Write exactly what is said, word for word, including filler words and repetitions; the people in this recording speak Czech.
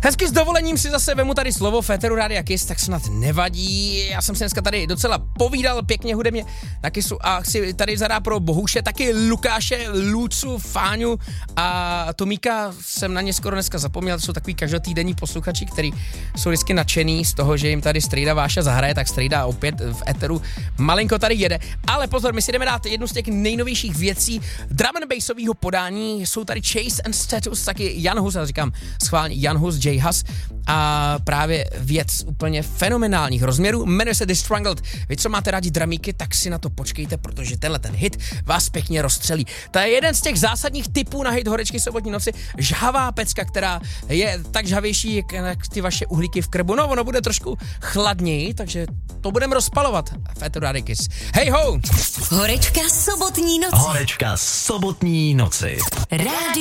Hezky s dovolením si zase vemu tady slovo v éteru Rádia Kiss, tak snad nevadí. Já jsem si dneska tady docela povídal pěkně hudebně na Kissu a chci tady zadát pro Bohuše, taky Lukáše, Lucu, Fáňu a Tomíka. Jsem na ně skoro dneska zapomněl, to jsou takový každotýdenní posluchači, kteří jsou vždycky nadšený z toho, že jim tady strejda Váša zahraje, tak strejda opět v éteru malinko tady jede. Ale pozor, my si jdeme dát jednu z těch nejnovějších věcí drum and bassového podání. Jsou tady Chase and Status, taky Jan Hus, já říkám schválně Jan Hus, J Hus a právě věc úplně fenomenálních rozměrů. Jmenuje se The Strangled. Vy, co máte rádi dramíky, tak si na to počkejte, protože tenhle ten hit vás pěkně rozstřelí. To je jeden z těch zásadních typů na hit Horečky sobotní noci. Žhavá pecka, která je tak žhavější, jak ty vaše uhlíky v krbu. No, ono bude trošku chladněji, takže to budeme rozpalovat v éteru Rádia Kiss. Hej ho! Horečka sobotní noci. Horečka sobotní noci. Rádio